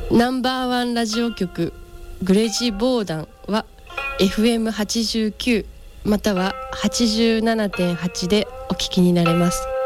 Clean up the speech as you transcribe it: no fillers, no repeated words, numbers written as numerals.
ナンバーワンラジオ局グレジボーダンは FM89 または 87.8 でお聞きになれます。